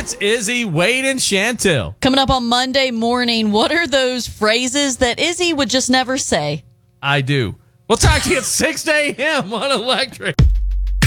It's Izzy, Wade, and Chantel. Coming up on Monday morning, what are those phrases that Izzy would just never say? I do. We'll talk to you at 6 a.m. on Electric.